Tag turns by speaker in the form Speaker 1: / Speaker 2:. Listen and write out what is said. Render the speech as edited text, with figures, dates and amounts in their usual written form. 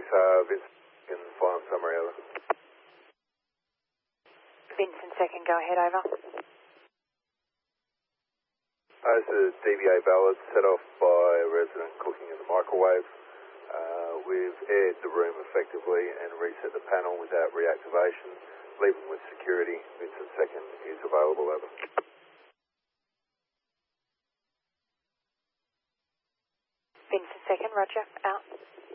Speaker 1: Vincent in final summary, over.
Speaker 2: Vincent second, go ahead, over.
Speaker 1: This is DVA Ballard, set off by a resident cooking in the microwave. We've aired the room effectively and reset the panel without reactivation, leaving with security. Vincent second is available, over.
Speaker 2: Vincent second, roger, out.